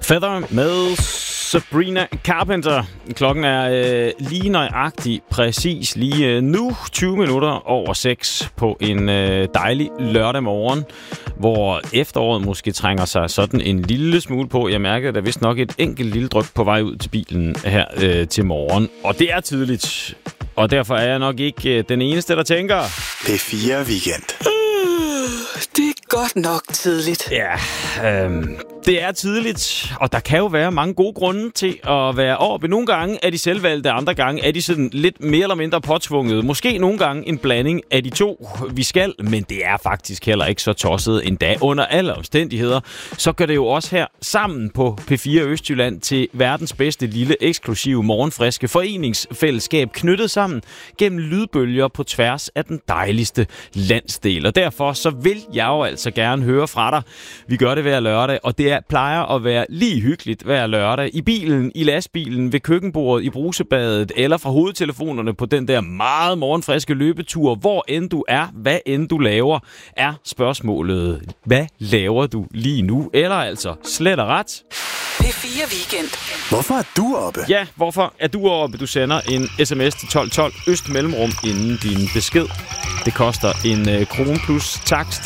Feather med Sabrina Carpenter. Klokken er lige nøjagtigt præcis lige nu 20 minutter over 6 på en dejlig lørdag morgen, hvor efteråret måske trænger sig sådan en lille smule på. Jeg mærker, at der vist nok et enkelt lille dryp på vej ud til bilen her til morgen. Og det er tidligt, og derfor er jeg nok ikke den eneste, der tænker P4 Weekend. Det er godt nok tidligt. Ja, det er tidligt, og der kan jo være mange gode grunde til at være oppe. Nogle gange er de selvvalgte, andre gange er de sådan lidt mere eller mindre påtvunget. Måske nogle gange en blanding af de to, vi skal, men det er faktisk heller ikke så tosset endda. Under alle omstændigheder, så gør det jo også her sammen på P4 Østjylland til verdens bedste lille eksklusive morgenfriske foreningsfællesskab knyttet sammen gennem lydbølger på tværs af den dejligste landsdel. Og derfor så vil jeg jo altså gerne høre fra dig. Vi gør det hver lørdag, og det plejer at være lige hyggeligt hver lørdag. I bilen, i lastbilen, ved køkkenbordet, i brusebadet, eller fra hovedtelefonerne på den der meget morgenfriske løbetur. Hvor end du er, hvad end du laver, er spørgsmålet. Hvad laver du lige nu? Eller altså, slet og ret. P4 Weekend. Hvorfor er du oppe? Ja, hvorfor er du oppe? Du sender en sms til 1212 Øst Mellemrum inden din besked. Det koster en krone plus takst.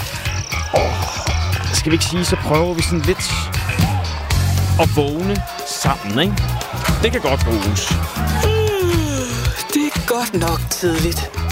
Skal vi ikke sige, så prøver vi sådan lidt at vågne sammen, ikke? Det kan godt bruges. Det er godt nok tidligt.